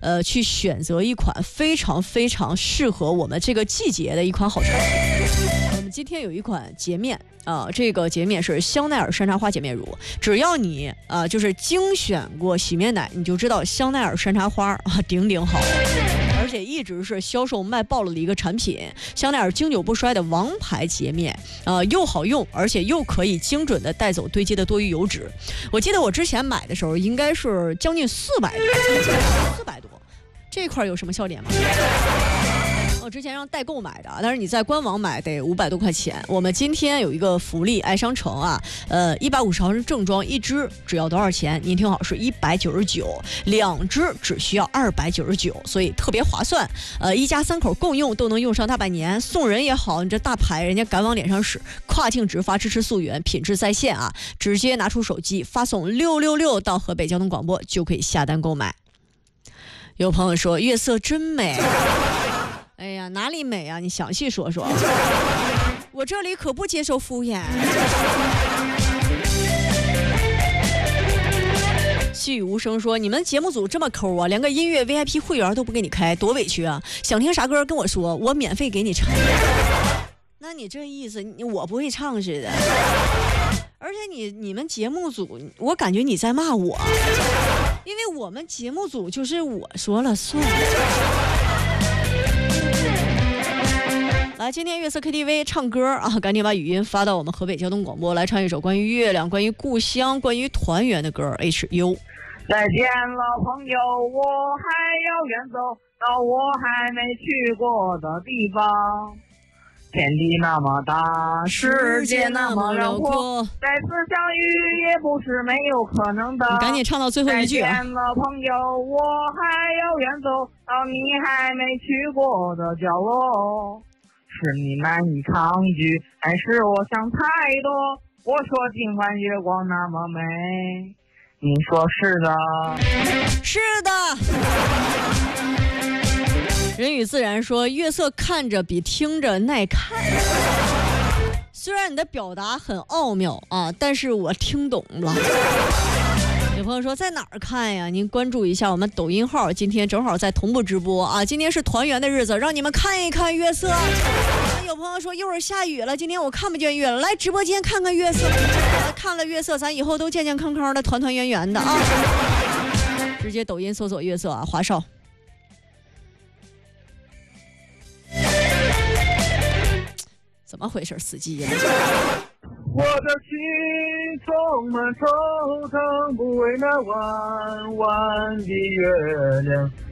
去选择一款非常非常适合我们这个季节的一款好产品。我们今天有一款洁面这个洁面是香奈儿山茶花洁面乳，只要你就是精选过洗面奶，你就知道香奈儿山茶花顶顶好，而且一直是销售卖爆了的一个产品。香奈儿经久不衰的王牌洁面又好用，而且又可以精准的带走堆积的多余油脂。我记得我之前买的时候应该是将近400多，这块有什么笑点吗？我之前让代购买的，但是你在官网买得500多块钱。我们今天有一个福利，爱商城150毫升正装一支只要多少钱？您听好，是199，2支只需要299，所以特别划算。一家3口共用都能用上大半年，送人也好，你这大牌人家敢往脸上使，跨境直发，支持溯源，品质在线啊！直接拿出手机发送666到河北交通广播就可以下单购买。有朋友说月色真美。哎呀，哪里美啊？你详细说说。我这里可不接受敷衍。细雨无声说：“你们节目组这么抠啊，连个音乐 VIP 会员都不给你开，多委屈啊！想听啥歌跟我说，我免费给你唱。”那你这意思，我不会唱似的。而且你们节目组，我感觉你在骂我，因为我们节目组就是我说了算。来，今天月色 KTV 唱歌赶紧把语音发到我们河北交通广播，来唱一首关于月亮、关于故乡、关于团圆的歌。HU。 再见了朋友，我还要远走到我还没去过的地方。天地那么大，世界那么辽阔，再次相遇也不是没有可能的。 你赶紧唱到最后一句啊！ 再见了朋友，我还要远走到你还没去过的角落。是你难以抗拒，还是我想太多？我说今晚月光那么美，你说是的， 是的。人与自然说，月色看着比听着耐看。虽然你的表达很奥妙但是我听懂了。有朋友说在哪儿看呀？您关注一下我们抖音号，今天正好在同步直播今天是团圆的日子，让你们看一看月色。有朋友说一会儿下雨了，今天我看不见月了，来直播间看看月色。看了月色，咱以后都健健康康的，团团圆圆的直接抖音搜索月色华少。怎么回事，司机呀？ 我的心充满惆怅，不为那弯弯的月亮。